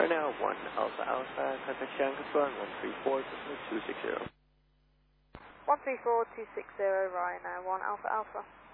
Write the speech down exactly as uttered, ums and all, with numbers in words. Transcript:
Right now, one Alpha Alpha, contact Shannon Control, one three four two six zero. one three four two six zero, right now, one Alpha Alpha.